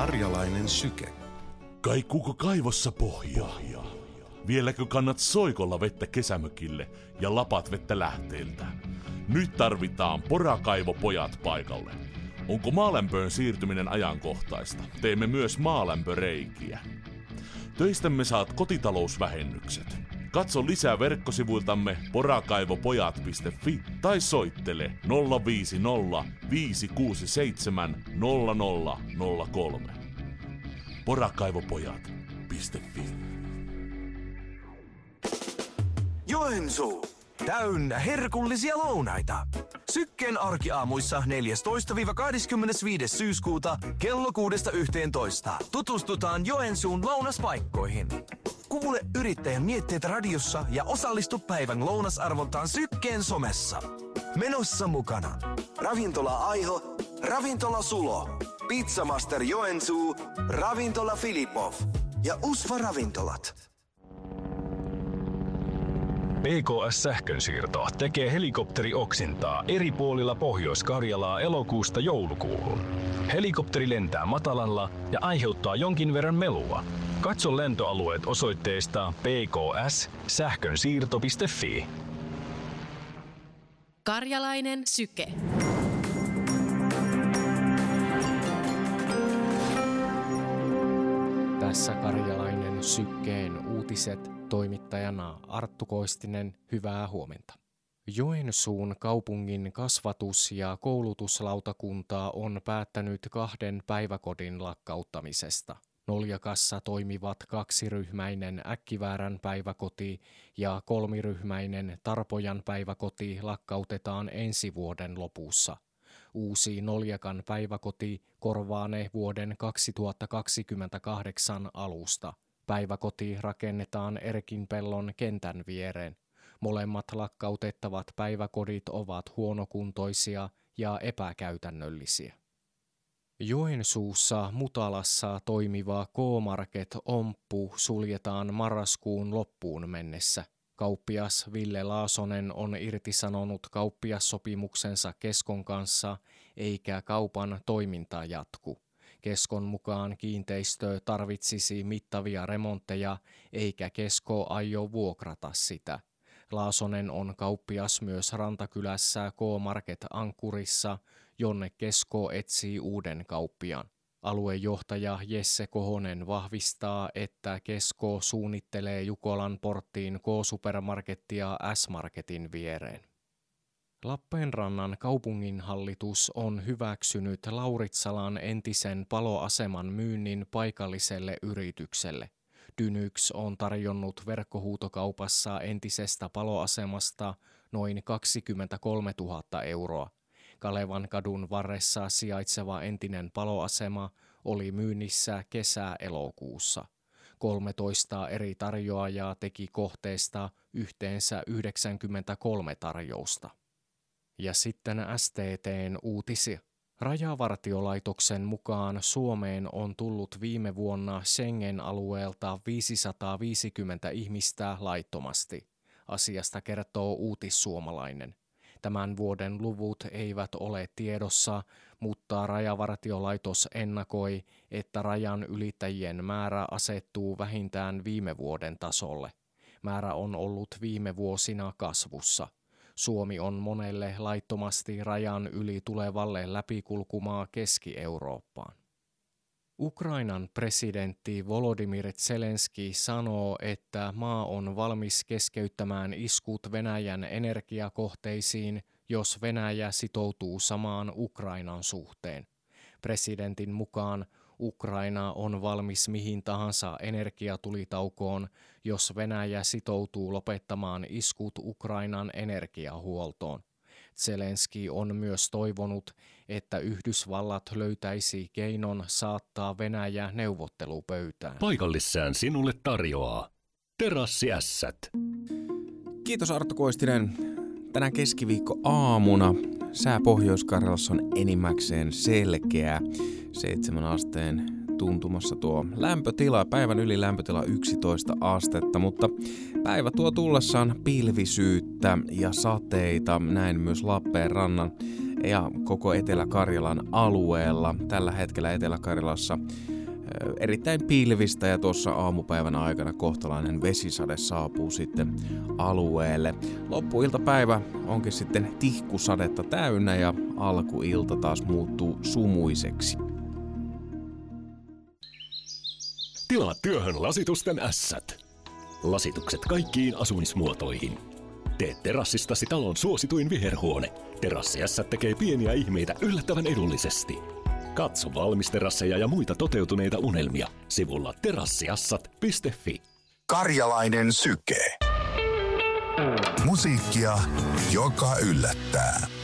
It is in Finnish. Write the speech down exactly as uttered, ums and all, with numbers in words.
Karjalainen syke. Kaikuuko kaivossa pohjaa? Vieläkö kannat soikolla vettä kesämökille ja lapat vettä lähteiltä? Nyt tarvitaan porakaivopojat paikalle. Onko maalämpöön siirtyminen ajankohtaista? Teemme myös maalämpöreikiä. Töistämme saat kotitalousvähennykset. Katso lisää verkkosivuiltamme porakaivopojat piste fi tai soittele nolla viisi nolla viisi kuusi seitsemän nolla nolla nolla kolme. porakaivopojat piste fi. Joensuu. Täynnä herkullisia lounaita. Sykkeen arkiaamuissa neljästoista kahdeskymmenesviides syyskuuta kello kuudesta yhteentoista. Tutustutaan Joensuun lounaspaikkoihin. Kuule yrittäjän mietteitä radiossa ja osallistu päivän lounasarvontaan Sykkeen somessa. Menossa mukana Ravintola Aiho, Ravintola Sulo, Pizzamaster Joensuu, Ravintola Filipov ja Usva Ravintolat. P K S-sähkönsiirto tekee helikopterioksintaa eri puolilla Pohjois-Karjalaa elokuusta joulukuuhun. Helikopteri lentää matalalla ja aiheuttaa jonkin verran melua. Katso lentoalueet osoitteesta p k s sähkönsiirto piste fi. Karjalainen syke. Tässä Karjalainen sykkeen uutiset, toimittajana Arttu Koistinen, hyvää huomenta. Joensuun kaupungin kasvatus- ja koulutuslautakunta on päättänyt kahden päiväkodin lakkauttamisesta. Noljakassa toimivat kaksiryhmäinen Äkkiväärän päiväkoti ja kolmiryhmäinen Tarpojan päiväkoti lakkautetaan ensi vuoden lopussa. Uusi Noljakan päiväkoti korvaa ne vuoden kaksituhattakaksikymmentäkahdeksan alusta. Päiväkoti rakennetaan Erkinpellon kentän viereen. Molemmat lakkautettavat päiväkodit ovat huonokuntoisia ja epäkäytännöllisiä. Joensuussa Mutalassa toimiva K-Market Omppu suljetaan marraskuun loppuun mennessä. Kauppias Ville Laasonen on irtisanonut kauppiassopimuksensa Keskon kanssa, eikä kaupan toiminta jatku. Keskon mukaan kiinteistö tarvitsisi mittavia remontteja, eikä Kesko aio vuokrata sitä. Laasonen on kauppias myös Rantakylässä K-Market Ankkurissa, jonne Kesko etsii uuden kauppiaan. Aluejohtaja Jesse Kohonen vahvistaa, että Kesko suunnittelee Jukolan porttiin K-supermarkettia S-marketin viereen. Lappeenrannan kaupunginhallitus on hyväksynyt Lauritsalan entisen paloaseman myynnin paikalliselle yritykselle. Dynyx on tarjonnut verkkohuutokaupassa entisestä paloasemasta noin kaksikymmentäkolmetuhatta euroa. Kalevan kadun varressa sijaitseva entinen paloasema oli myynnissä kesä-elokuussa. kolmetoista eri tarjoajaa teki kohteesta yhteensä yhdeksänkymmentäkolme tarjousta. Ja sitten S T T:n uutisia. Rajavartiolaitoksen mukaan Suomeen on tullut viime vuonna Schengen-alueelta viisisataaviisikymmentä ihmistä laittomasti. Asiasta kertoo Uutissuomalainen. Tämän vuoden luvut eivät ole tiedossa, mutta Rajavartiolaitos ennakoi, että rajan ylittäjien määrä asettuu vähintään viime vuoden tasolle. Määrä on ollut viime vuosina kasvussa. Suomi on monelle laittomasti rajan yli tulevalle läpikulkumaa Keski-Eurooppaan. Ukrainan presidentti Volodymyr Zelenski sanoo, että maa on valmis keskeyttämään iskut Venäjän energiakohteisiin, jos Venäjä sitoutuu samaan Ukrainan suhteen. Presidentin mukaan Ukraina on valmis mihin tahansa energiatulitaukoon, jos Venäjä sitoutuu lopettamaan iskut Ukrainan energiahuoltoon. Zelenski on myös toivonut, että Yhdysvallat löytäisi keinon saattaa Venäjä neuvottelupöytään. Paikallissään sinulle tarjoaa Terassiässät. Kiitos Arttu Koistinen. Tänään keskiviikko aamuna sää Pohjois-Karjalassa on enimmäkseen selkeä. Seitsemän asteen tuntumassa tuo lämpötila, päivän yli lämpötila yksitoista astetta, mutta päivä tuo tullessaan pilvisyyttä ja sateita, näin myös Lappeenrannan ja koko Etelä-Karjalan alueella. Tällä hetkellä Etelä-Karjalassa erittäin pilvistä ja tuossa aamupäivän aikana kohtalainen vesisade saapuu sitten alueelle. Loppuiltapäivä onkin sitten tihkusadetta täynnä ja alkuilta taas muuttuu sumuiseksi. Tilaa työhön Lasitusten ässät. Lasitukset kaikkiin asumismuotoihin. Tee terassistasi talon suosituin viherhuone. Terassiässät tekee pieniä ihmeitä yllättävän edullisesti. Katso valmisterasseja ja muita toteutuneita unelmia sivulla terassiassat piste fi. Karjalainen syke. Musiikkia, joka yllättää.